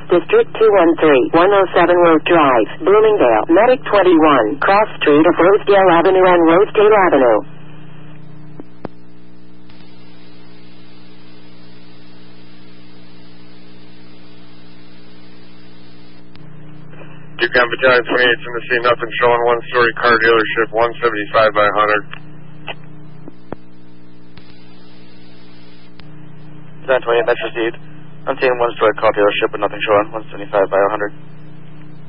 District 213, 107 Road Drive, Bloomingdale, Medic 21, cross street of Rosedale Avenue and Rosedale Avenue. Yukon Battalion 28's in the scene, nothing showing, one-story car dealership, 175 by 100. Battalion 28, that's received. I'm seeing one-story car dealership with nothing showing, 175 by 100.